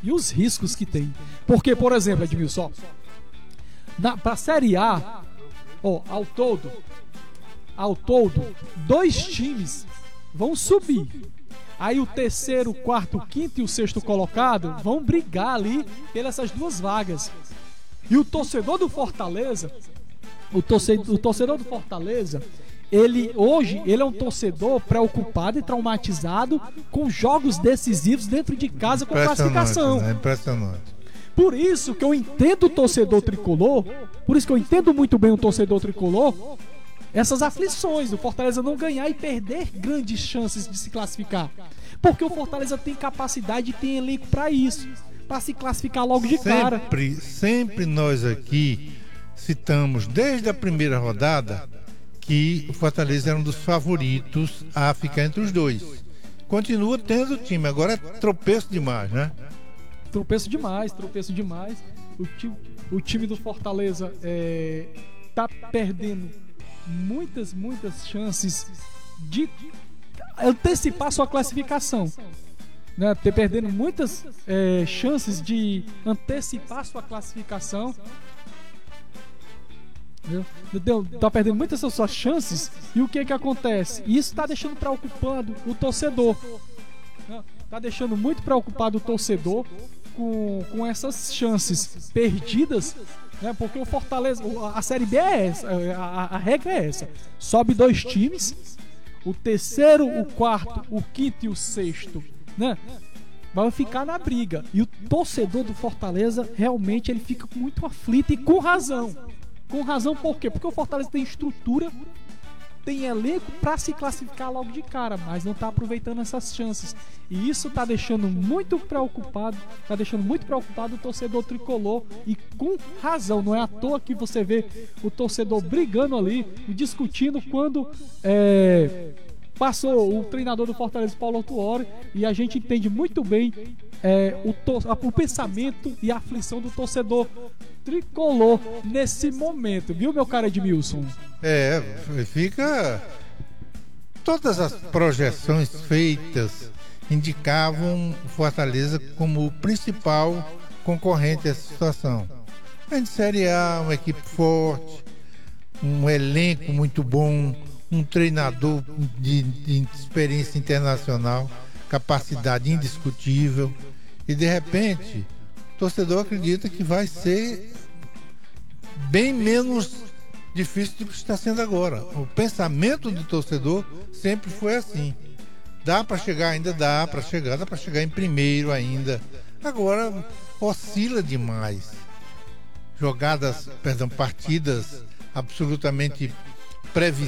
e os riscos que tem. Porque, por exemplo, Edmilson, para a Série A, ao todo, 2 times vão subir. Aí o terceiro, o quarto, o quinto e o sexto colocado vão brigar ali pelas 2 vagas. E o torcedor do Fortaleza, ele é um torcedor preocupado e traumatizado com jogos decisivos dentro de casa com classificação. Né? Impressionante. Por isso que eu entendo o torcedor tricolor, por isso que eu entendo muito bem o torcedor tricolor, essas aflições do Fortaleza não ganhar e perder grandes chances de se classificar. Porque o Fortaleza tem capacidade e tem elenco para isso, para se classificar logo de cara. Sempre nós aqui citamos desde a primeira rodada que o Fortaleza era um dos favoritos a ficar entre os 2. Continua tendo o time, agora é tropeço demais, né? Tropeço demais. O time do Fortaleza tá perdendo muitas chances de antecipar sua classificação, né? Perdendo muitas chances de antecipar sua classificação. Tá perdendo muitas suas chances. E o que acontece? Isso está deixando preocupado o torcedor. Tá deixando muito preocupado o torcedor com essas chances perdidas, né? Porque o Fortaleza, a Série B é essa, a regra é essa: sobe 2 times, o terceiro, o quarto, o quinto e o sexto, né? Vai ficar na briga. E o torcedor do Fortaleza realmente ele fica muito aflito e com razão. Com razão por quê? Porque o Fortaleza tem estrutura, tem elenco para se classificar logo de cara, mas não está aproveitando essas chances. E isso está deixando muito preocupado o torcedor tricolor, e com razão. Não é à toa que você vê o torcedor brigando ali e discutindo quando passou o treinador do Fortaleza, Paulo Autuori, e a gente entende muito bem o pensamento e a aflição do torcedor tricolor nesse momento, viu, meu cara Edmilson? Fica... Todas as projeções feitas indicavam o Fortaleza como o principal concorrente dessa situação. A de Série A, uma equipe forte, um elenco muito bom, um treinador de experiência internacional, capacidade indiscutível, e de repente o torcedor acredita que vai ser bem menos difícil do que está sendo agora. O pensamento do torcedor sempre foi assim: dá para chegar ainda, dá para chegar em primeiro ainda. Agora oscila demais. Partidas absolutamente previsíveis.